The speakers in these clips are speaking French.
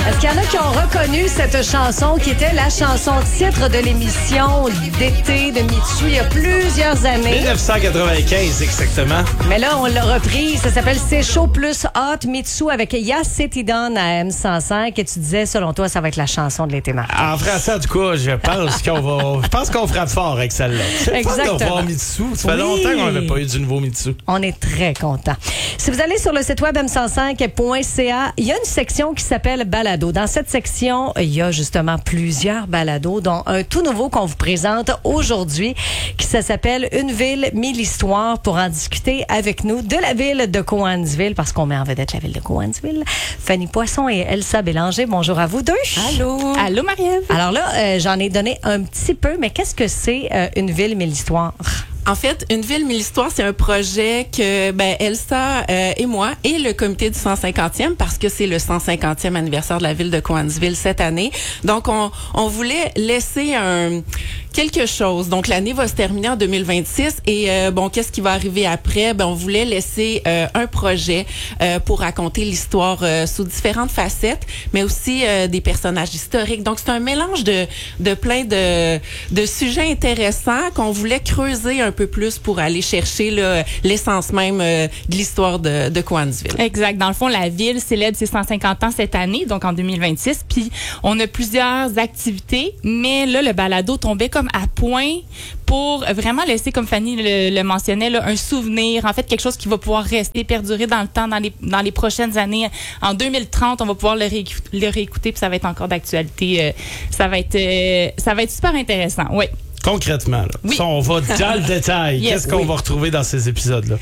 Est-ce qu'il y en a qui ont reconnu cette chanson qui était la chanson titre de l'émission d'été de Mitsou il y a plusieurs années? 1995, exactement. Mais là, on l'a repris. Ça s'appelle C'est chaud plus hot. Mitsou avec Yasetidon à M105. Et tu disais, selon toi, ça va être la chanson de l'été, Marc. En français, en tout cas, je pense qu'on frappe fort avec celle-là. C'est le fun de revoir Mitsou. Ça fait longtemps qu'on n'avait pas eu du nouveau Mitsou. On est très contents. Si vous allez sur le site web m105.ca, il y a une section qui s'appelle Balado. Dans cette section, il y a justement plusieurs balados, dont un tout nouveau qu'on vous présente aujourd'hui, qui s'appelle Une ville, 1000 histoires, pour en discuter avec nous de la ville de Cowansville, parce qu'on met en vedette la ville de Cowansville. Fanny Poisson et Elsa Bélanger, bonjour à vous deux. Allô. Allô, Marie-Ève. Alors là, j'en ai donné un petit peu, mais qu'est-ce que c'est Une ville, 1000 histoires? En fait, Une ville, 1000 histoires, c'est un projet que Elsa et moi et le comité du 150e, parce que c'est le 150e anniversaire de la ville de Cowansville cette année. Donc, on voulait laisser quelque chose. Donc, l'année va se terminer en 2026 et qu'est-ce qui va arriver après? On voulait laisser un projet pour raconter l'histoire sous différentes facettes, mais aussi des personnages historiques. Donc, c'est un mélange de plein de sujets intéressants qu'on voulait creuser un peu plus pour aller chercher l'essence même de l'histoire de Cowansville. Exact. Dans le fond, la ville célèbre ses 150 ans cette année, donc en 2026. Puis, on a plusieurs activités, mais là, le balado tombait comme à point pour vraiment laisser, comme Fanny le mentionnait, là, un souvenir, en fait, quelque chose qui va pouvoir rester, perdurer dans le temps, dans les prochaines années. En 2030, on va pouvoir le réécouter, puis ça va être encore d'actualité. Ça va être super intéressant, oui. Concrètement, là. Oui. On va dans le détail. Yes, Qu'est-ce qu'on va retrouver dans ces épisodes-là?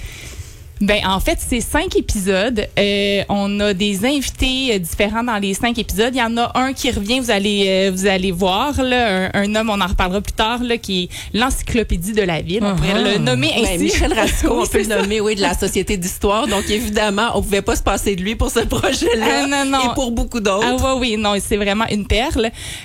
En fait, c'est 5 épisodes. On a des invités différents dans les 5 épisodes. Il y en a un qui revient, vous allez voir, là, un homme, on en reparlera plus tard, là, qui est l'encyclopédie de la ville. On pourrait le nommer ainsi. Michel Rasco, on peut le nommer, oui, de la Société d'histoire. Donc, évidemment, on pouvait pas se passer de lui pour ce projet-là. Non. Et pour beaucoup d'autres. Ah oui, non, c'est vraiment une perle.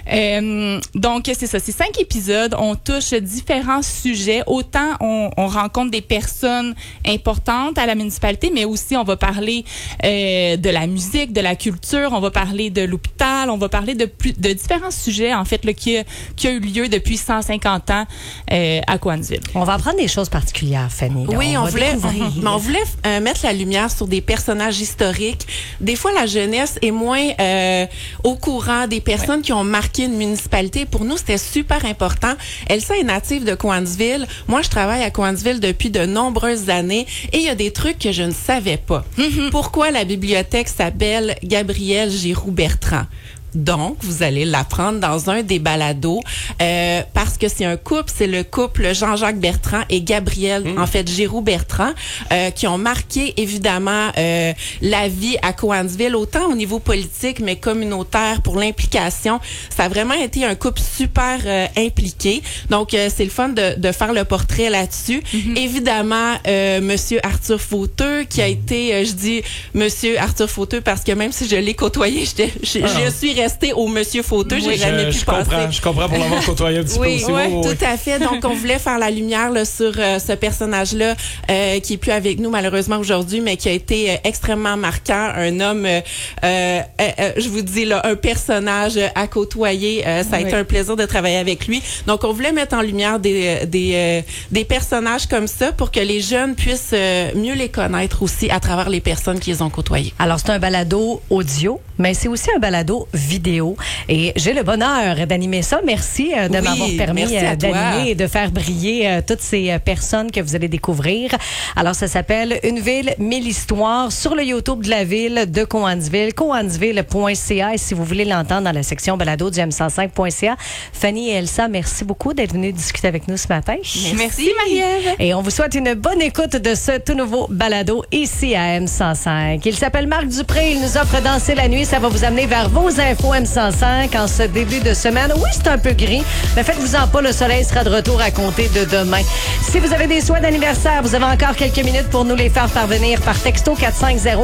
Donc, c'est ça. C'est 5 épisodes. On touche différents sujets. Autant on rencontre des personnes importantes à la municipalité, mais aussi on va parler de la musique, de la culture, on va parler de l'hôpital, on va parler de différents sujets en fait là, qui a eu lieu depuis 150 ans à Cowansville. On va apprendre des choses particulières, Fanny. Là. Oui, on voulait mettre la lumière sur des personnages historiques. Des fois, la jeunesse est moins au courant des personnes qui ont marqué une municipalité. Pour nous, c'était super important. Elsa est native de Cowansville. Moi, je travaille à Cowansville depuis de nombreuses années et il y a des trucs que je ne savais pas. Pourquoi la bibliothèque s'appelle Gabrielle Giroux-Bertrand? Donc, vous allez l'apprendre dans un des balados parce que c'est un couple, c'est le couple Jean-Jacques Bertrand et Gabrielle, en fait, Giroux-Bertrand, qui ont marqué, évidemment, la vie à Cowansville, autant au niveau politique, mais communautaire, pour l'implication. Ça a vraiment été un couple super impliqué. Donc, c'est le fun de faire le portrait là-dessus. Évidemment, Monsieur Arthur Fauteux, qui a été, je dis Monsieur Arthur Fauteux parce que même si je l'ai côtoyé, je suis restée au Monsieur Fauteux, j'ai jamais pu passer. Je comprends pour l'avoir côtoyé un petit peu aussi. Oui, tout à fait. Donc, on voulait faire la lumière là, sur ce personnage-là qui est plus avec nous malheureusement aujourd'hui, mais qui a été extrêmement marquant. Un homme, je vous dis, là, un personnage à côtoyer. Ça a été un plaisir de travailler avec lui. Donc, on voulait mettre en lumière des personnages comme ça pour que les jeunes puissent mieux les connaître aussi à travers les personnes qu'ils ont côtoyées. Alors, c'est un balado audio, mais c'est aussi un balado vidéo. Et j'ai le bonheur d'animer ça. Merci de m'avoir permis d'animer et de faire briller toutes ces personnes que vous allez découvrir. Alors, ça s'appelle Une ville, 1000 histoires sur le YouTube de la ville de Cowansville, cowansville.ca. Et si vous voulez l'entendre dans la section balado du m105.ca, Fanny et Elsa, merci beaucoup d'être venues discuter avec nous ce matin. Merci Marie-Ève. Et on vous souhaite une bonne écoute de ce tout nouveau balado ici à M105. Il s'appelle Marc Dupré. Il nous offre Danser la nuit. Ça va vous amener vers vos infos M105 en ce début de semaine. Oui, c'est un peu gris, mais faites-vous-en pas, le soleil sera de retour à compter de demain. Si vous avez des souhaits d'anniversaire, vous avez encore quelques minutes pour nous les faire parvenir par texto 450